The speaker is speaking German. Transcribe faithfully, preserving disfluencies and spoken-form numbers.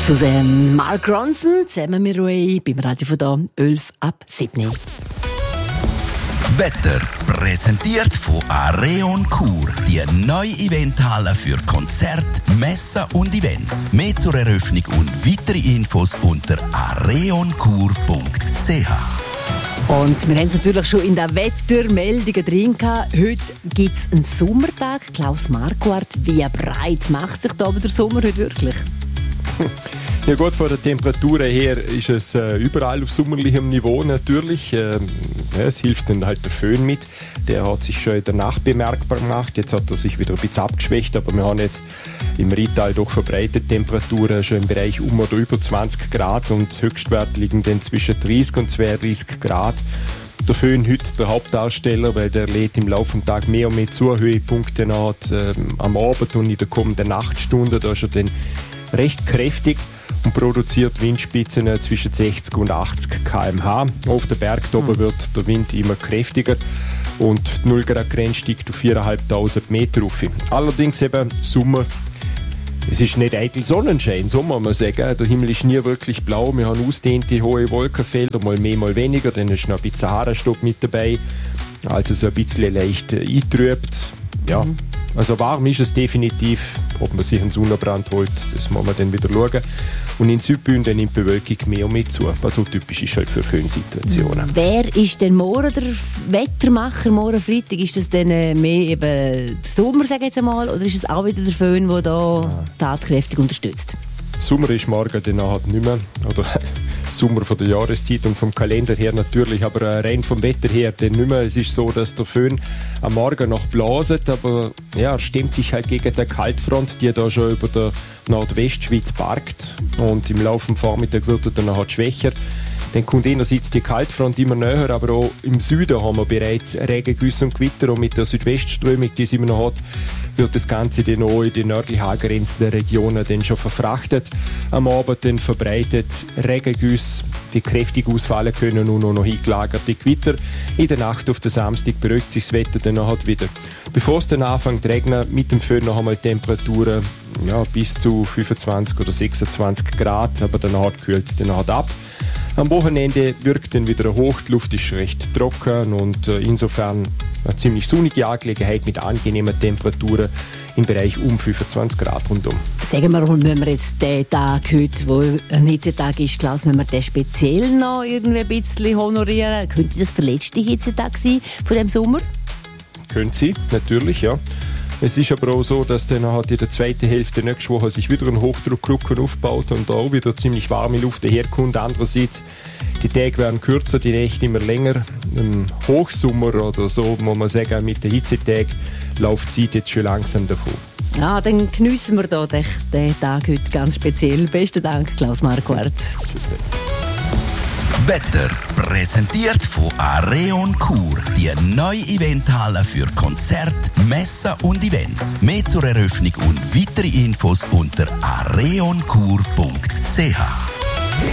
Susanne Mark Ronson, zusammen mit Ray, beim Radio von da, elf ab sieben. Wetter präsentiert von Areon Chur, die neue Eventhalle für Konzerte, Messen und Events. Mehr zur Eröffnung und weitere Infos unter areonchur punkt c h. Und wir haben es natürlich schon in der Wettermeldungen drin gehabt. Heute gibt es einen Sommertag. Klaus Marquardt, wie breit macht sich da aber der Sommer heute wirklich? Ja gut, von der Temperatur her ist es äh, überall auf sommerlichem Niveau natürlich. Ähm, ja, es hilft dann halt der Föhn mit. Der hat sich schon in der Nacht bemerkbar gemacht. Jetzt hat er sich wieder ein bisschen abgeschwächt, aber wir haben jetzt im Rheintal doch verbreitet Temperaturen schon im Bereich um oder über zwanzig Grad und Höchstwert liegen dann zwischen dreißig und zweiunddreißig Grad. Der Föhn heute der Hauptdarsteller, weil der lädt im Laufe des Tages mehr und mehr zu. Höhepunkte hat ähm, am Abend und in der kommenden Nachtstunde. Da ist er dann recht kräftig und produziert Windspitzen zwischen sechzig und achtzig Kilometer pro Stunde. Auf der Bergtoppen wird der Wind immer kräftiger und die null Grad Grenze steigt auf viertausendfünfhundert Meter rauf. Allerdings eben Sommer. Es ist nicht eitel Sonnenschein, so muss man sagen. Der Himmel ist nie wirklich blau. Wir haben ausdehnte hohe Wolkenfelder, mal mehr, mal weniger. Dann ist noch ein bisschen Sahara-Stopp mit dabei. Also so ein bisschen leicht eingetrübt. Ja, mhm. Also warm ist es definitiv. Ob man sich einen Sonnenbrand holt, das muss man dann wieder schauen. Und in Südbünden nimmt die Bewölkung mehr und mehr zu, was so typisch ist halt für Föhnsituationen. Wer ist denn morgen der Wettermacher, morgen Freitag? Ist das dann mehr eben der Sommer, sage ich jetzt einmal, oder ist es auch wieder der Föhn, der da ah. tatkräftig unterstützt? Sommer ist morgen dann halt nicht mehr, oder Sommer von der Jahreszeit und vom Kalender her natürlich, aber rein vom Wetter her dann nicht mehr. Es ist so, dass der Föhn am Morgen noch blaset, aber ja, er stemmt sich halt gegen die Kaltfront, die da schon über der Nordwestschweiz parkt und im Laufe des Vormittags wird er dann halt schwächer. Dann kommt einerseits die Kaltfront immer näher, aber auch im Süden haben wir bereits Regengüsse und Gewitter und mit der Südwestströmung, die es immer noch hat, wird das Ganze dann auch in die nördlich angrenzenden Regionen dann schon verfrachtet. Am Abend dann verbreitet Regengüsse, die kräftig ausfallen können und auch noch eingelagerte Gewitter. In der Nacht auf den Samstag beruhigt sich das Wetter dann halt wieder. Bevor es dann anfängt zu regnen, mit dem Föhn noch einmal Temperaturen ja, bis zu fünfundzwanzig oder sechsundzwanzig Grad, aber danach kühlt es dann halt ab. Am Wochenende wirkt dann wieder hoch, die Luft ist recht trocken und äh, insofern eine ziemlich sonnige Angelegenheit mit angenehmen Temperaturen im Bereich um fünfundzwanzig Grad rundum. Sagen wir mal, wenn wir jetzt den Tag heute, wo ein Hitzetag ist, Klaus, wenn wir den speziell noch irgendwie ein bisschen honorieren, könnte das der letzte Hitzetag sein von diesem Sommer? Könnte sie, natürlich, ja. Es ist aber auch so, dass dann halt in der zweiten Hälfte nächste Woche sich wieder ein Hochdruckrücken aufbaut und da auch wieder ziemlich warme Luft daherkommt. Andererseits, die Tage werden kürzer, die Nächte immer länger. Im Hochsommer oder so, muss man sagen, mit den Hitzetagen läuft die Zeit jetzt schon langsam davon. Ja, dann geniessen wir da den, den Tag heute ganz speziell. Besten Dank, Klaus Marquardt. Wetter präsentiert von Areon Chur, die neue Eventhalle für Konzerte, Messen und Events. Mehr zur Eröffnung und weitere Infos unter areonchur punkt c h.